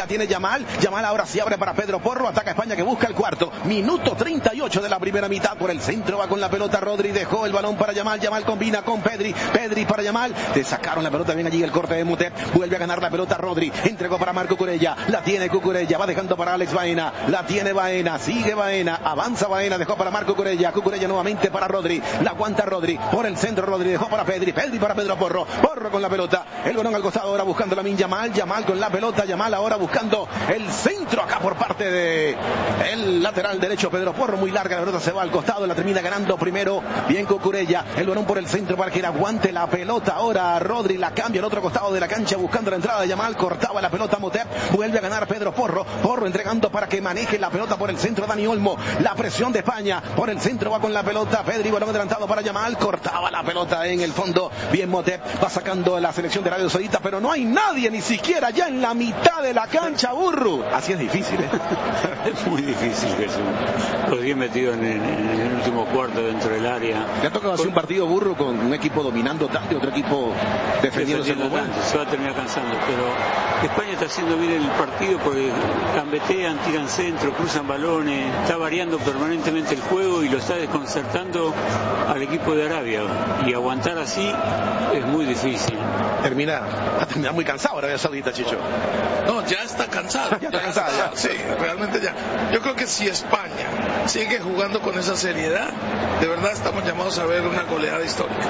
tiene Yamal. Yamal ahora se abre para Pedro Porro. Ataca España que busca el cuarto. Minuto 38 de la primera mitad. Por el centro va con la pelota Rodri. Dejó el balón para Yamal. Yamal combina con Pedri. Pedri para Yamal. Le sacaron la pelota. Bien allí el corte de Mutep. Vuelve a ganar la pelota Rodri. Entregó para Marco Cucurella. La tiene Cucurella. Va dejando para Alex Baena. La tiene Baena. Sigue Baena. Avanza Baena. Dejó para Marco Cucurella. Cucurella nuevamente para Rodri. La aguanta Rodri. Por el centro Rodri. Dejó para Pedri. Pedri para Pedro Porro. Porro con la pelota. El balón al costado ahora buscando la Yamal. Yamal con la pelota. Yamal ahora buscando el centro acá por parte de el lateral derecho Pedro Porro. Muy larga la pelota. Se va al costado. La termina ganando primero. Bien Cucurella. El balón por el centro para que aguante la pelota. Ahora Rodri la cambia al otro costado de la cancha buscando la entrada de Yamal. Cortaba la pelota Motep. Vuelve a ganar Pedro Porro. Porro entregando para que maneje la pelota por el centro Dani Olmo. La presión de España. Por el centro va con la pelota Pedri. Balón adelantado para Yamal. Cortaba la pelota en el fondo. Bien Motep. Va sacando la selección de Arabia Saudita. Pero no hay nadie ni siquiera ya en la mitad de la cancha, Burru. Así es difícil, ¿eh? Es muy difícil, Jesús. Los 10 metidos en el último cuarto dentro del área. Le ha tocado hacer un partido, Burru, con un equipo dominando tanto y otro equipo defendiéndose como tanto. Se va a terminar cansando, pero España está haciendo bien el partido porque gambetean, tiran centro, cruzan balones, está variando permanentemente el juego y lo está desconcertando al equipo de Arabia. Y aguantar así es muy difícil. Va a terminar muy cansado Arabia Saudita, Chicho. No, ya está cansado. Ya está cansado, ya. Sí, realmente ya. Yo creo que si España sigue jugando con esa seriedad, de verdad estamos llamados a ver una goleada histórica.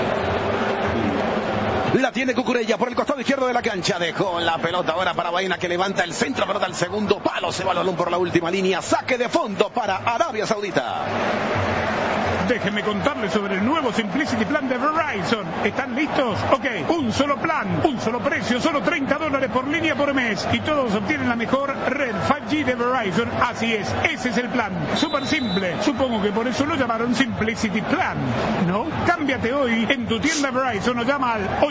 La tiene Cucurella por el costado izquierdo de la cancha. Dejó la pelota ahora para Baena que levanta el centro, pelota al segundo palo. Se va el balón por la última línea. Saque de fondo para Arabia Saudita. Déjenme contarles sobre el nuevo Simplicity Plan de Verizon. ¿Están listos? Ok, un solo plan, un solo precio, solo $30 por línea por mes. Y todos obtienen la mejor red 5G de Verizon. Así es, ese es el plan. Súper simple. Supongo que por eso lo llamaron Simplicity Plan, ¿no? Cámbiate hoy en tu tienda Verizon o llama al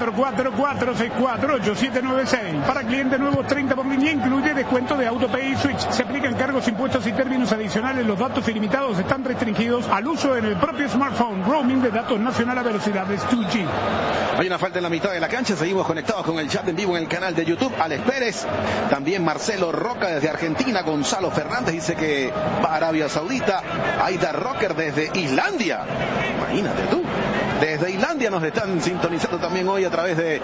844-464-8796. Para clientes nuevos, 30 por línea, incluye descuento de AutoPay y Switch. Se aplican cargos, impuestos y términos adicionales. Los datos ilimitados están restringidos al uso en el propio smartphone. Roaming de datos nacional a velocidades 2G. Hay una falta en la mitad de la cancha. Seguimos conectados con el chat en vivo en el canal de YouTube. Alex Pérez, también Marcelo Roca desde Argentina. Gonzalo Fernández dice que va a Arabia Saudita. Aida Rocker desde Islandia. Imagínate tú. Desde Islandia nos están sintonizando también hoy a través de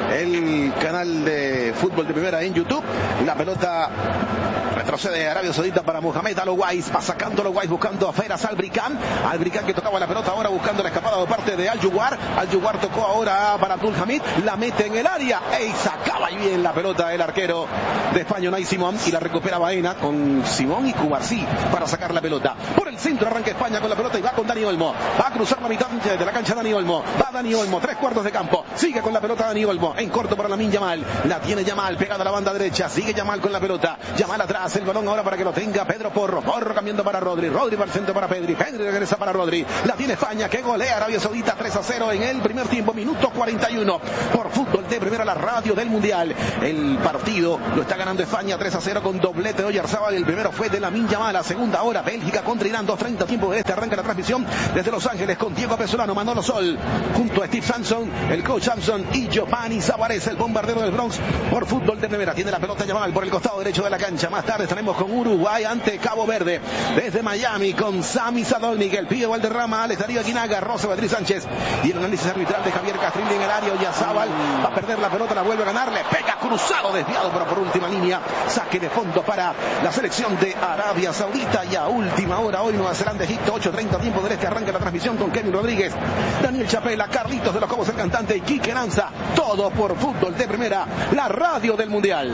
el canal de fútbol de primera en YouTube. La pelota retrocede Arabia Saudita para Mohamed Al-Owais. Va sacando Al-Owais buscando a Feras Albricán. Albricán que tocaba la pelota ahora buscando la escapada de parte de Al-Yuwar. Al-Yuwar tocó ahora para Abdul Hamid. La mete en el área. Y sacaba bien la pelota el arquero de España, Unai Simón. Y la recupera Baena con Simón y Cubarsí para sacar la pelota. Por el centro arranca España con la pelota y va con Dani Olmo. Va a cruzar la mitad de la cancha Dani Olmo. Va Dani Olmo, 3/4 de campo. Sigue con la pelota Dani Olmo. En corto para Lamine Yamal. La tiene Yamal pegada a la banda derecha. Sigue Yamal con la pelota. Yamal atrás. El balón ahora para que lo tenga Pedro Porro. Porro cambiando para Rodri. Rodri para el centro para Pedri. Pedri regresa para Rodri. La tiene España que golea Arabia Saudita 3-0 en el primer tiempo. Minuto 41. Por fútbol de primera, la radio del Mundial. El partido lo está ganando España 3-0 con doblete de Oyarzábal. El primero fue de Lamine Yamal. La segunda hora Bélgica contra Irán. 2:30 tiempo de este. Arranca la transmisión desde Los Ángeles con Diego Pesolano, Manolo Sol, junto a Steve Sampson, el coach Sampson y Giovanni Zavarez, el bombardero del Bronx. Por fútbol de primera tiene la pelota Yamal por el costado derecho de la cancha. Más tarde estaremos con Uruguay ante Cabo Verde. Desde Miami con Sami Sadolnik, el Pío Valderrama, Alex Darío Aguinaga, Rosa Beatriz Sánchez y el análisis arbitral de Javier Castrilli en el área. Oyarzábal va a perder la pelota, la vuelve a ganar, le pega cruzado, desviado, pero por última línea, saque de fondo para la selección de Arabia Saudita. Y a última hora hoy Nueva Zelanda, Egipto, 8:30 tiempo del este. Arranca la transmisión con Kevin Rodríguez, Daniel Chapela, Carlitos de los Cobos, el cantante, y Quique Lanza. Todo por fútbol de primera, la radio del Mundial.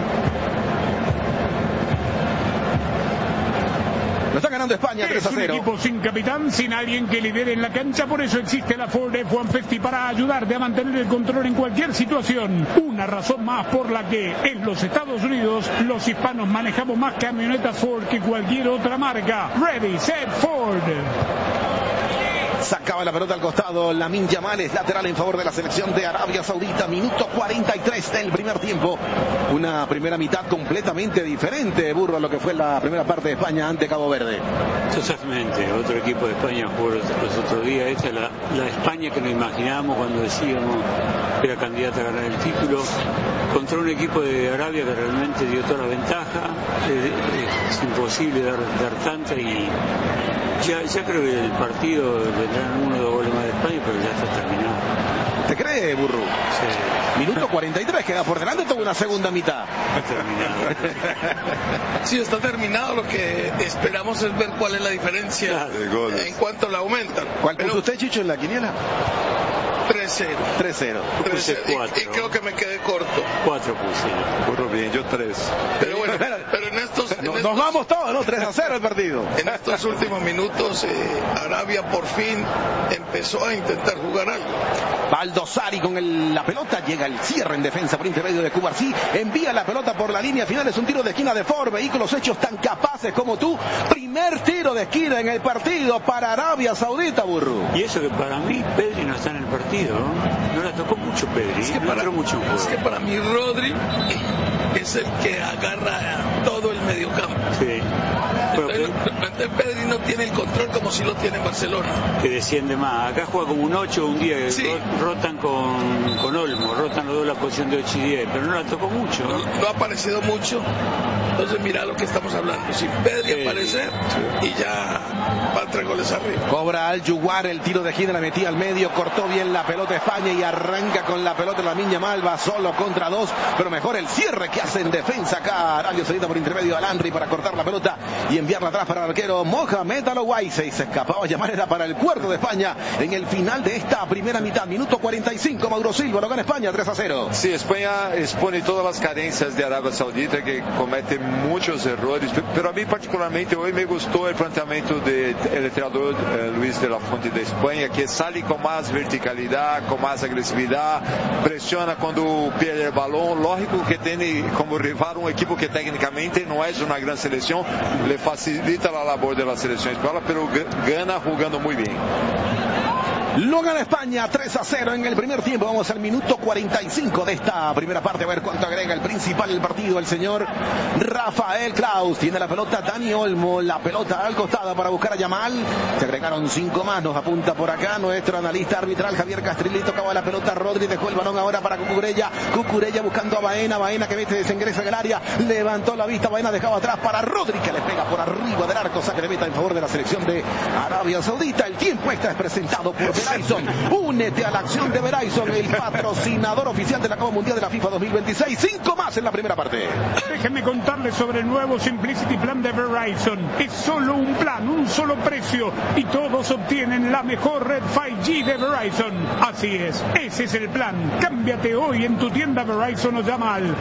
Lo está ganando España 3-0. Es un equipo sin capitán, sin alguien que lidere en la cancha. Por eso existe la Ford F-150 para ayudarte a mantener el control en cualquier situación. Una razón más por la que en los Estados Unidos los hispanos manejamos más camionetas Ford que cualquier otra marca. Ready, set, Ford. Sacaba la pelota al costado. Lamine Yamal es lateral en favor de la selección de Arabia Saudita. Minuto 43 del primer tiempo. Una primera mitad completamente diferente, Burro, a lo que fue la primera parte de España ante Cabo Verde. Totalmente. Otro equipo de España jugó los otros días. Esta es la España que nos imaginábamos cuando decíamos que era candidata a ganar el título. Contra un equipo de Arabia que realmente dio toda la ventaja. Es imposible dar tanta y ya creo que el partido vendrán 1 o 2 goles más de España, pero ya está terminado. ¿Te cree, Burro? Sí. Minuto 43, queda por delante toda una segunda mitad. Está terminado. Sí, está terminado. Lo que esperamos es ver cuál es la diferencia en cuanto la aumentan. ¿Cuál puso usted, Chicho, en la quiniela? 3-0. 3-0. Y creo que me quedé corto. 4 puse. Burro bien, yo 3. Pero bueno, pero en estos nos vamos todos, ¿no? 3-0 el partido. En estos últimos minutos, Arabia por fin empezó a intentar jugar algo. Baldosari con la pelota, llega el cierre en defensa por intermedio de Cubarsí, envía la pelota por la línea final, es un tiro de esquina de Ford, vehículos hechos tan capaces como tú. Primer tiro de esquina en el partido para Arabia Saudita, Burro. Y eso que para mí Pedri no está en el partido, no la tocó mucho Pedri, es que para mí Rodri es el que agarra todo el mediocampo. Sí. Entonces Pedri no tiene el control como si lo tiene en Barcelona. Que desciende más. Acá juega como un 8, un 10. Sí. Rotan con Olmo, rotan los dos la posición de 8 y 10, pero no la tocó mucho. No ha aparecido mucho. Entonces mira lo que estamos hablando. Sin Pedri aparecer y ya va 3 goles arriba. Cobra Al Yuguar el tiro de esquina, la metía al medio, cortó bien la pelota España y arranca con la pelota Lamine Yamal, va solo contra 2, pero mejor el cierre que hace en defensa acá Arabia Saudita por intermedio de Landry para cortar la pelota y enviarla atrás para el arquero Mohamed Al-Owaisi. Se escapaba Yamal, era para el cuarto de España en el final de esta primera mitad. Minuto 45, Mauro Silva, lo gana España 3-0. Sí, España expone todas las carencias de Arabia Saudita, que comete muchos errores, pero a mí particularmente hoy me gustó el planteamiento del entrenador Luis de la Fuente de España, que sale con más verticalidad, con más agresividad, presiona cuando pierde el balón. Lógico que tiene como rival un equipo que técnicamente no es una gran selección, le facilita la labor de la selección española, pero gana jugando muy bien. Lo gana España 3-0 en el primer tiempo. Vamos al minuto 45 de esta primera parte. A ver cuánto agrega el principal del partido, el señor Rafael Klaus. Tiene la pelota Dani Olmo, la pelota al costado para buscar a Yamal. Se agregaron 5 más, nos apunta por acá nuestro analista arbitral Javier Castrilli. Tocaba la pelota Rodri, dejó el balón ahora para Cucurella buscando a Baena que mete, desingresa en el área, levantó la vista, Baena dejaba atrás para Rodri, que le pega por arriba del arco, saque de meta en favor de la selección de Arabia Saudita. El tiempo extra es presentado por Verizon. Únete a la acción de Verizon, el patrocinador oficial de la Copa Mundial de la FIFA 2026. 5 más en la primera parte. Déjenme contarles sobre el nuevo Simplicity Plan de Verizon. Es solo un plan, un solo precio y todos obtienen la mejor red 5G de Verizon. Así es, ese es el plan. Cámbiate hoy en tu tienda Verizon o llama al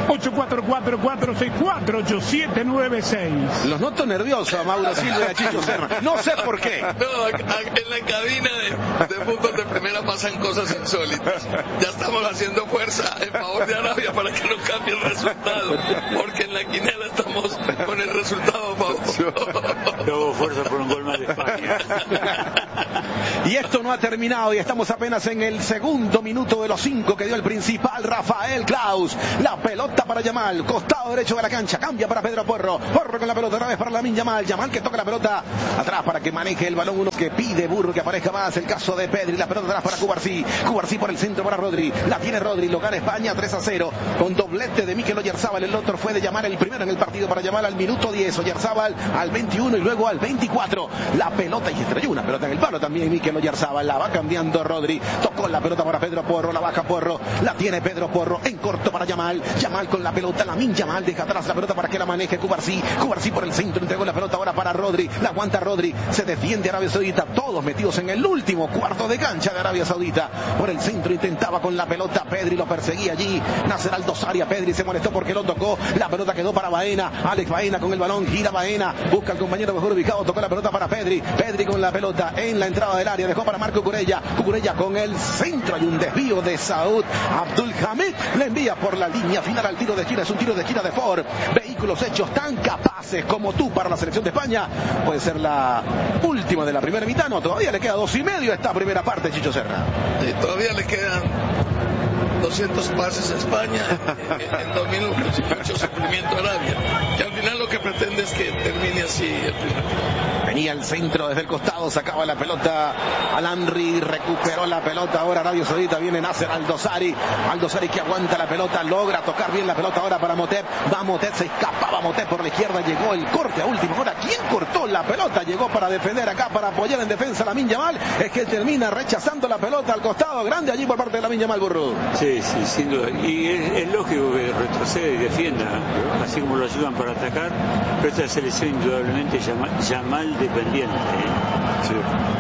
844-464-8796. Los noto nerviosos a Mauro Silva y a Chicho Serra. No sé por qué. No, en la cabina de fútbol de primera pasan cosas insólitas. Ya estamos haciendo fuerza en favor de Arabia para que no cambie el resultado, porque en la quinela estamos con el resultado a favor. No hubo fuerza por un gol más de España. Y esto no ha terminado y estamos apenas en el segundo minuto de los 5 que dio el principal Rafael Klaus. La pelota para Yamal, costado derecho de la cancha, cambia para Pedro Porro con la pelota otra vez para Lamine Yamal que toca la pelota atrás para que maneje el balón, uno que pide Burro que aparezca más, el caso de Pedri, la pelota atrás para Cubarsí por el centro para Rodri, la tiene Rodri, lo gana España 3-0 con doblete de Mikel Oyarzabal. El otro fue de Yamal, el primero en el partido para Yamal al minuto 10, Oyarzabal al 21 y luego al 24, la pelota y estrelló una pelota en el palo también Mikel Oyarzabal, la va cambiando Rodri, tocó la pelota para Pedro Porro, la baja Porro, la tiene Pedro Porro en corto para Yamal con la pelota, Lamine Yamal deja atrás la pelota para que la maneje Cubarsí por el centro, entregó la pelota ahora para Rodri, la aguanta Rodri, se defiende Arabia Saudita, todos metidos en el último cuarto de cancha de Arabia Saudita, por el centro intentaba con la pelota Pedri, lo perseguía allí Nasser Al-Dosari, Pedri se molestó porque lo tocó, la pelota quedó para Baena Baena, Alex Baena con el balón, gira Baena, busca al compañero mejor ubicado, tocó la pelota para Pedri con la pelota en la entrada del área, dejó para Marco Cucurella con el centro, hay un desvío de Saud Abdulhamid, le envía por la línea final al tiro de esquina, es un tiro de esquina de Ford. Vehículos hechos tan capaces como tú para la selección de España. Puede ser la última de la primera mitad, no, todavía le queda 2:30 esta primera parte, Chicho Serra. Todavía le quedan 200 pases a España en 2 minutos y mucho sufrimiento a Arabia, que al final lo que pretende es que termine así el primer. Venía el centro desde el costado, sacaba la pelota Al-Amri, recuperó la pelota, ahora Arabia Saudita, viene Nasser Al-Dosari que aguanta la pelota, logra tocar bien la pelota ahora para Moteb, va Moteb, se escapaba Moteb por la izquierda, llegó el corte a última hora, ¿quién cortó la pelota? Llegó para defender acá, para apoyar en defensa Lamine Yamal, es que termina rechazando la pelota al costado, grande allí por parte de Lamine Yamal, Burru. Sí, sin duda, y es lógico que retrocede y defienda, así como lo ayudan para atacar, pero esta selección indudablemente Yamal dependiente. Sí.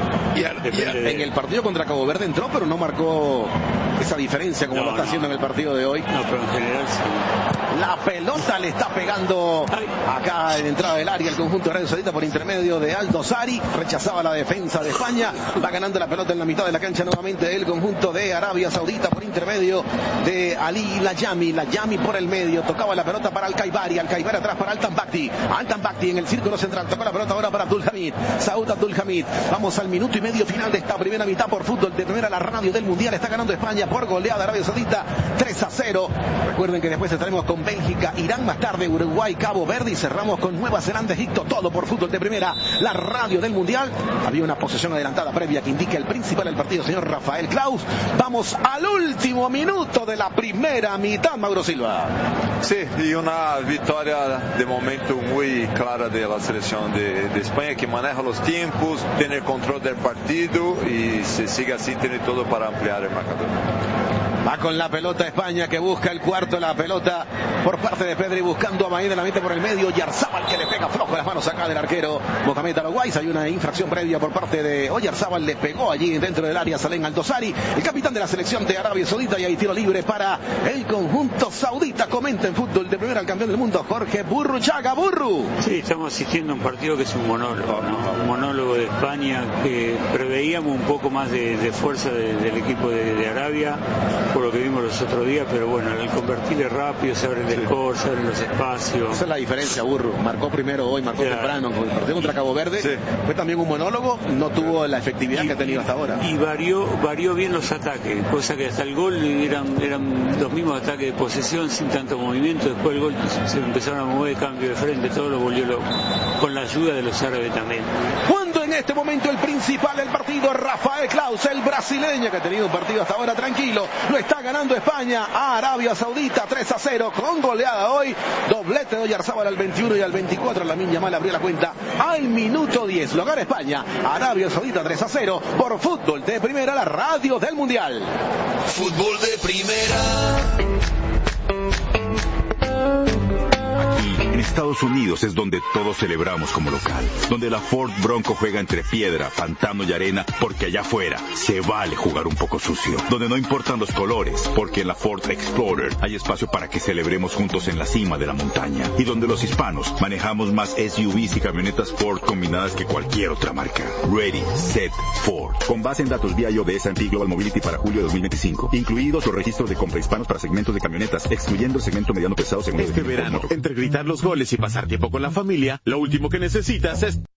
En el partido contra Cabo Verde entró, pero no marcó esa diferencia como lo está haciendo en el partido de hoy. No, pero en general sí. La pelota le está pegando acá en entrada del área el conjunto de Arabia Saudita por intermedio de Al-Dosari, rechazaba la defensa de España, va ganando la pelota en la mitad de la cancha nuevamente el conjunto de Arabia Saudita por intermedio de Ali Layami por el medio, tocaba la pelota para Al-Kaibari atrás para Altan Bakti en el círculo central, tocó la pelota ahora para Abdulhamid, Saud Abdulhamid, vamos al minuto y medio final de esta primera mitad por Fútbol de Primera, la radio del Mundial, está ganando España por goleada Arabia Saudita 3-0, recuerden que después estaremos con Bélgica, Irán, más tarde Uruguay, Cabo Verde y cerramos con Nueva Zelanda, Egipto, todo por Fútbol de Primera, la radio del Mundial. Había una posesión adelantada previa que indica el principal del partido, señor Rafael Klaus. Vamos al último minuto de la primera mitad, Mauro Silva. Sí, y una victoria de momento muy clara de la selección de España, que maneja los tiempos, tiene el control del partido y si sigue así tiene todo para ampliar el marcador. Va con la pelota España, que busca el cuarto, la pelota por parte de Pedri buscando a Baena, la mete por el medio, Yarzábal que le pega flojo las manos acá del arquero Mohamed Al-Owais. Hay una infracción previa por parte de Oyarzábal, le pegó allí dentro del área Salem Al-Dosari, el capitán de la selección de Arabia Saudita, y hay tiro libre para el conjunto saudita. Comenta en Fútbol de Primera al campeón del mundo, Jorge Burruchaga. Burru. Sí, estamos asistiendo a un partido que es un monólogo, ¿no? Un monólogo de España, que preveíamos un poco más de fuerza del equipo de Arabia, por lo que vimos los otros días, pero bueno, al convertirle rápido se abren el score, se abren los espacios. Esa es la diferencia, Burro. Marcó primero hoy, marcó temprano. Con el partido contra Cabo Verde fue también un monólogo, no tuvo la efectividad que ha tenido hasta ahora. Y varió bien los ataques, cosa que hasta el gol eran los mismos ataques de posesión sin tanto movimiento. Después el gol se empezaron a mover, cambio de frente, todo lo volvió loco, con la ayuda de los árabes también. Cuando en este momento el principal del partido, Rafael Klaus, el brasileño, que ha tenido un partido hasta ahora tranquilo, lo está ganando España a Arabia Saudita 3-0 con goleada hoy, doblete de Oyarzábal al 21 y al 24, Lamine Yamal abrió la cuenta al minuto 10, lo gana España, Arabia Saudita 3-0 por Fútbol de Primera, la radio del Mundial. Fútbol de Primera. En Estados Unidos es donde todos celebramos como local, donde la Ford Bronco juega entre piedra, pantano y arena, porque allá afuera se vale jugar un poco sucio, donde no importan los colores, porque en la Ford Explorer hay espacio para que celebremos juntos en la cima de la montaña, y donde los hispanos manejamos más SUVs y camionetas Ford combinadas que cualquier otra marca. Ready, Set, Ford. Con base en datos BIO de S&P Global Mobility para julio de 2025, incluidos los registros de compra hispanos para segmentos de camionetas, excluyendo el segmento mediano pesado según este verano, entre gritar los goles y pasar tiempo con la familia, lo último que necesitas es